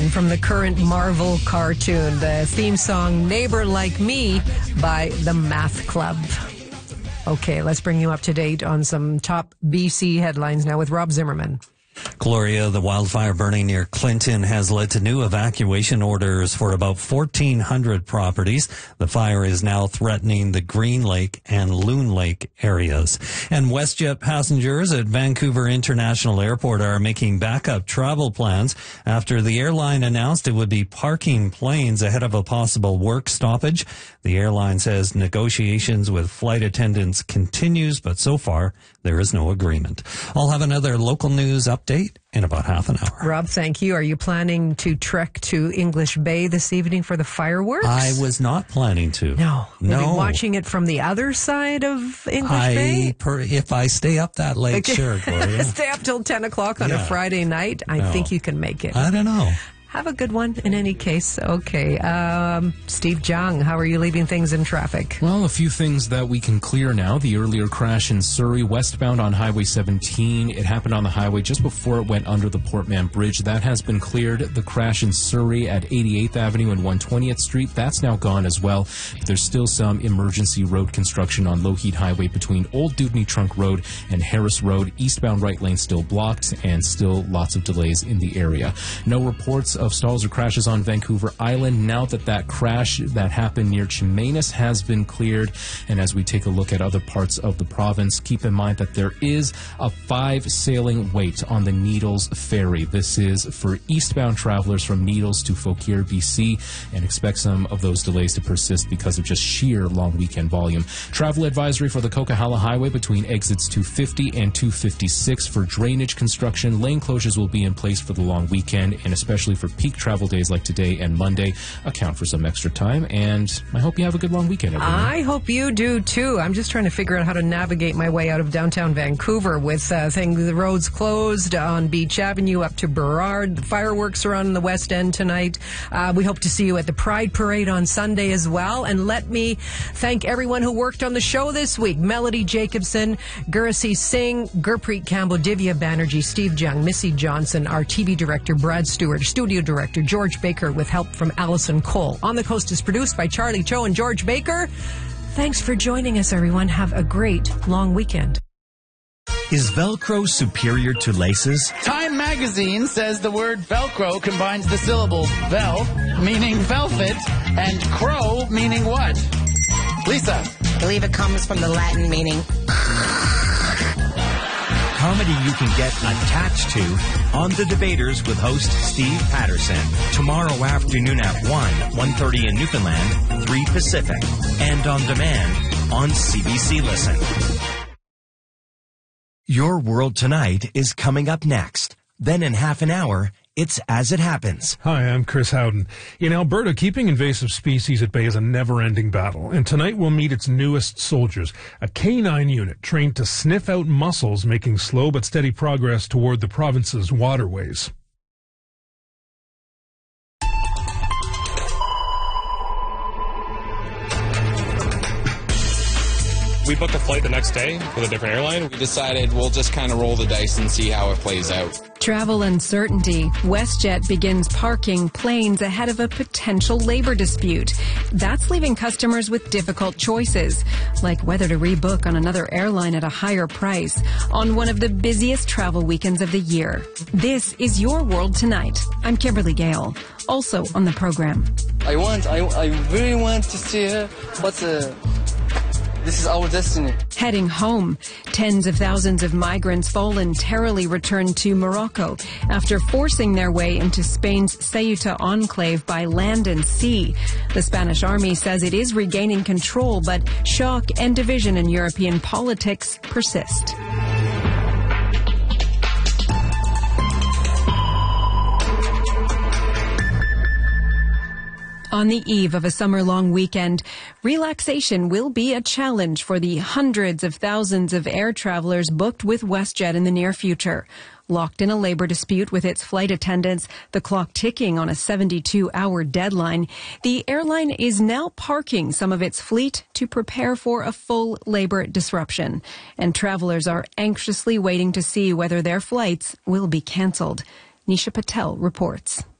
one from the current Marvel cartoon, the theme song Neighbor Like Me by the Math Club. Okay, let's bring you up to date on some top BC headlines now with Rob Zimmerman. Gloria, the wildfire burning near Clinton has led to new evacuation orders for about 1,400 properties. The fire is now threatening the Green Lake and Loon Lake areas. And WestJet passengers at Vancouver International Airport are making backup travel plans after the airline announced it would be parking planes ahead of a possible work stoppage. The airline says negotiations with flight attendants continues, but so far there is no agreement. I'll have another local news update in about half an hour. Rob, thank you. Are you planning to trek to English Bay this evening for the fireworks? I was not planning to. No. You'll be watching it from the other side of English Bay? If I stay up that late, sure, Gloria. Stay up till 10 o'clock on a Friday night. I think you can make it. I don't know. Have a good one in any case. Okay. Steve Jung, how are you leaving things in traffic? Well, a few things that we can clear now. The earlier crash in Surrey, westbound on Highway 17. It happened on the highway just before it went under the Portman Bridge. That has been cleared. The crash in Surrey at 88th Avenue and 120th Street, that's now gone as well. But there's still some emergency road construction on Lougheed Highway between Old Dewdney Trunk Road and Harris Road. Eastbound right lane still blocked and still lots of delays in the area. No reports of stalls or crashes on Vancouver Island now that crash that happened near Chemainus has been cleared. And as we take a look at other parts of the province, keep in mind that there is a 5 sailing wait on the Needles Ferry. This is for eastbound travelers from Needles to Fauquier, BC, and expect some of those delays to persist because of just sheer long weekend volume. Travel advisory for the Coquihalla Highway between exits 250 and 256 for drainage construction. Lane closures will be in place for the long weekend, and especially for peak travel days like today and Monday. Account for some extra time, and I hope you have a good long weekend, everyone. I hope you do too. I'm just trying to figure out how to navigate my way out of downtown Vancouver with the roads closed on Beach Avenue up to Burrard. The fireworks are on the West End tonight. We hope to see you at the Pride Parade on Sunday as well. And let me thank everyone who worked on the show this week. Melody Jacobson, Gurasi Singh, Gurpreet Campbell, Divya Banerjee, Steve Jung, Missy Johnson, our TV director Brad Stewart, studio director George Baker with help from Allison Cole. On the Coast is produced by Charlie Cho and George Baker. Thanks for joining us, everyone. Have a great long weekend. Is Velcro superior to laces? Time magazine says the word Velcro combines the syllables vel, meaning velvet, and crow, meaning what? Lisa. I believe it comes from the Latin meaning Comedy you can get attached to on The Debaters with host Steve Patterson. Tomorrow afternoon at 1:30 in Newfoundland, 3 Pacific. And on demand on CBC Listen. Your World Tonight is coming up next. Then in half an hour, it's As It Happens. Hi, I'm Chris Howden. In Alberta, keeping invasive species at bay is a never-ending battle, and tonight we'll meet its newest soldiers, a K9 unit trained to sniff out mussels, making slow but steady progress toward the province's waterways. We booked a flight the next day with a different airline. We decided we'll just kind of roll the dice and see how it plays out. Travel uncertainty. WestJet begins parking planes ahead of a potential labor dispute. That's leaving customers with difficult choices, like whether to rebook on another airline at a higher price on one of the busiest travel weekends of the year. This is Your World Tonight. I'm Kimberly Gale. Also on the program. I really want to see her. This is our destiny. Heading home, tens of thousands of migrants voluntarily returned to Morocco after forcing their way into Spain's Ceuta enclave by land and sea. The Spanish army says it is regaining control, but shock and division in European politics persist. On the eve of a summer-long weekend, relaxation will be a challenge for the hundreds of thousands of air travelers booked with WestJet in the near future. Locked in a labor dispute with its flight attendants, the clock ticking on a 72-hour deadline, the airline is now parking some of its fleet to prepare for a full labor disruption. And travelers are anxiously waiting to see whether their flights will be canceled. Nisha Patel reports.